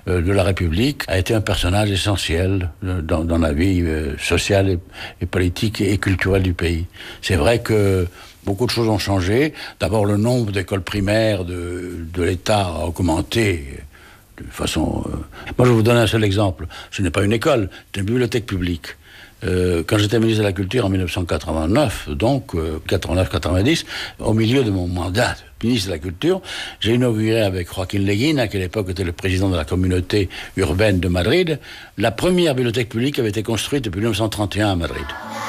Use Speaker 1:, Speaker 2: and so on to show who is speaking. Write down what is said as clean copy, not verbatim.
Speaker 1: de la République, a été un personnage essentiel dans la vie sociale et politique et culturelle du pays. C'est vrai que beaucoup de choses ont changé. D'abord, le nombre d'écoles primaires de l'État a augmenté de façon... Moi, je vais vous donner un seul exemple. Ce n'est pas une école, c'est une bibliothèque publique. Quand j'étais ministre de la Culture en 1989, donc 89-90, au milieu de mon mandat de ministre de la Culture, j'ai inauguré avec Joaquín Leguina, qui à l'époque était le président de la communauté urbaine de Madrid, la première bibliothèque publique qui avait été construite depuis 1931 à Madrid.